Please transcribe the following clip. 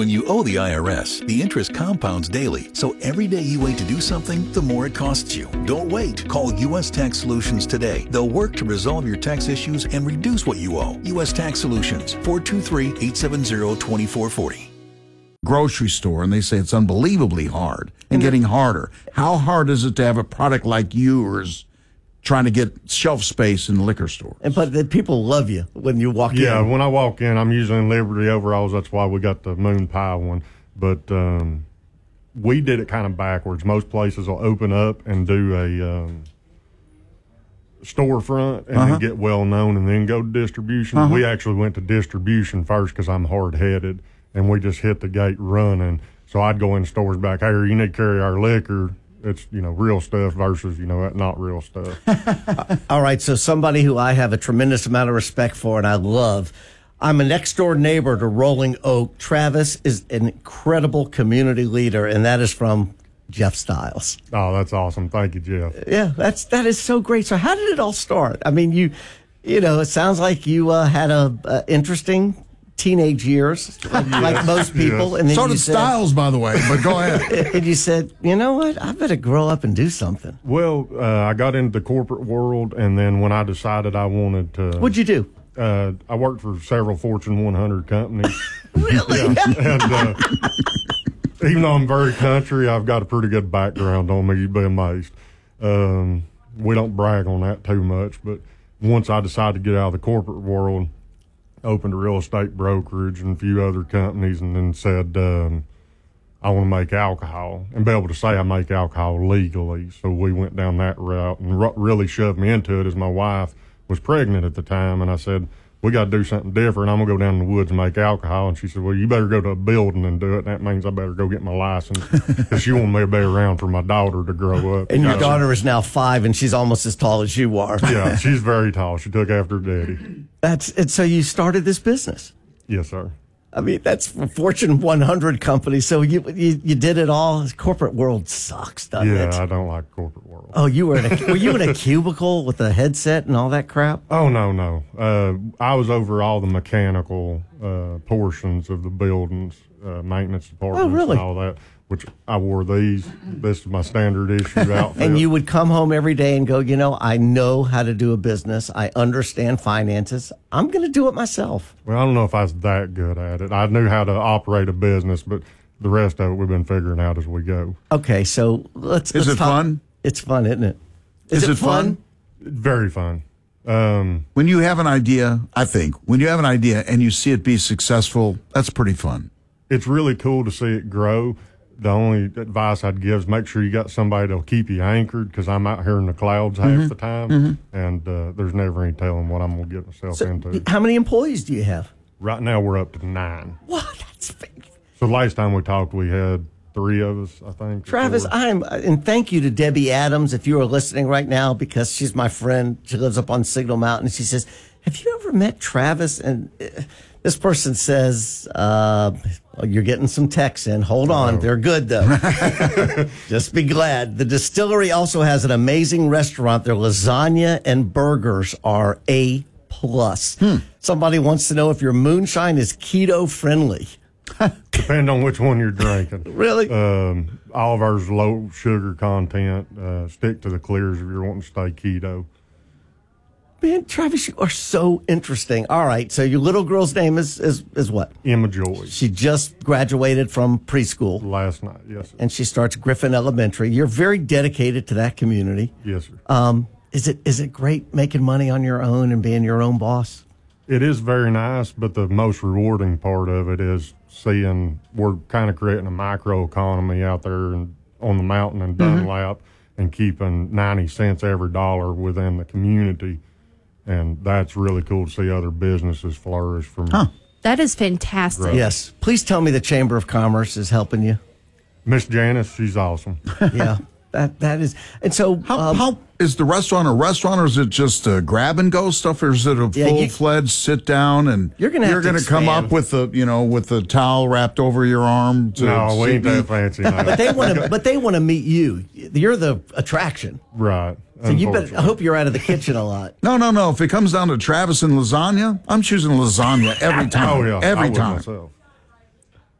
When you owe the IRS, the interest compounds daily, so every day you wait to do something, the more it costs you. Don't wait. Call U.S. Tax Solutions today. They'll work to resolve your tax issues and reduce what you owe. U.S. Tax Solutions, 423-870-2440. Grocery store, and they say it's unbelievably hard and getting harder. How hard is it to have a product like yours trying to get shelf space in the liquor store? But the people love you when you walk in. Yeah, when I walk in, I'm usually in Liberty overalls. That's why we got the moon pie one. But we did it kind of backwards. Most places will open up and do a storefront and then get well known and then go to distribution. We actually went to distribution first because I'm hard-headed, and we just hit the gate running. So I'd go in stores back, hey, you need to carry our liquor. It's, real stuff versus, not real stuff. All right, so somebody who I have a tremendous amount of respect for and I love. I'm a next-door neighbor to Rolling Oak. Travis is an incredible community leader, and that is from Jeff Stiles. Oh, that's awesome. Thank you, Jeff. Yeah, that is so great. So how did it all start? I mean, it sounds like you had a interesting teenage years, like most people. Yes. And then So did Stiles, by the way, but go ahead. And you said, you know what, I better grow up and do something. Well, I got into the corporate world, and then when I decided I wanted to... What'd you do? I worked for several Fortune 100 companies. Really? Yeah. And even though I'm very country, I've got a pretty good background on me. You'd be amazed. We don't brag on that too much, but once I decided to get out of the corporate world, opened a real estate brokerage and a few other companies, and then said, I want to make alcohol and be able to say I make alcohol legally. So we went down that route, and really shoved me into it as my wife was pregnant at the time. And I said, we got to do something different. I'm going to go down in the woods and make alcohol. And she said, well, you better go to a building and do it. And that means I better go get my license because she wanted me to be around for my daughter to grow up. And your daughter is now 5, and she's almost as tall as you are. Yeah, she's very tall. She took after daddy. And so you started this business. Yes, sir. I mean, that's a Fortune 100 company. So you did it all. The corporate world sucks, doesn't it? Yeah, I don't like corporate world. Oh, were you in a cubicle with a headset and all that crap? Oh, no. I was over all the mechanical portions of the buildings, maintenance departments really? and all that, which I wore these. This is my standard issue outfit. And you would come home every day and go, I know how to do a business. I understand finances. I'm going to do it myself. Well, I don't know if I was that good at it. I knew how to operate a business, but the rest of it we've been figuring out as we go. Okay, so let's Is it talk. fun? It's fun, isn't it? Is it fun? Very fun. When you have an idea, when you have an idea and you see it be successful, that's pretty fun. It's really cool to see it grow. The only advice I'd give is make sure you got somebody that'll keep you anchored, because I'm out here in the clouds half the time, and there's never any telling what I'm going to get myself into. How many employees do you have? Right now we're up to 9. What? That's big. So last time we talked, we had 3 of us, I think. Travis, and thank you to Debbie Adams, if you are listening right now, because she's my friend. She lives up on Signal Mountain. She says, have you ever met Travis? And this person says, you're getting some texts in. Hold on. They're good, though. Just be glad. The distillery also has an amazing restaurant. Their lasagna and burgers are A+. Somebody wants to know if your moonshine is keto friendly. Depending on which one you're drinking. Really? All of ours low sugar content. Stick to the clears if you're wanting to stay keto. Man, Travis, you are so interesting. All right, so your little girl's name is what? Emma Joy. She just graduated from preschool. Last night, yes, sir. And she starts Griffin Elementary. You're very dedicated to that community. Yes, sir. Is it great making money on your own and being your own boss? It is very nice, but the most rewarding part of it is seeing we're kind of creating a microeconomy out there and on the mountain in Dunlap and keeping 90 cents every dollar within the community. And that's really cool to see other businesses flourish from. That is fantastic. Right. Yes. Please tell me the Chamber of Commerce is helping you. Miss Janice, she's awesome. Yeah. That is. And so How is the restaurant a restaurant, or is it just a grab and go stuff, or is it a full-fledged sit down and you're gonna come up with the towel wrapped over your arm? No, we ain't that fancy. No. but they want to meet you. You're the attraction. Right. So you better, I hope you're out of the kitchen a lot. No. If it comes down to Travis and lasagna, I'm choosing lasagna every time. Oh, yeah. Every I would time. myself.